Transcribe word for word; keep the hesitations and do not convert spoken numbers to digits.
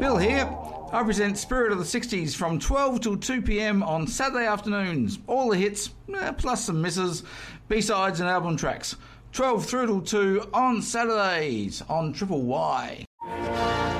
Bill here. I present Spirit of the sixties from twelve till two p.m. on Saturday afternoons. All the hits, eh, plus some misses, B-sides and album tracks. twelve through till two on Saturdays on Triple Y.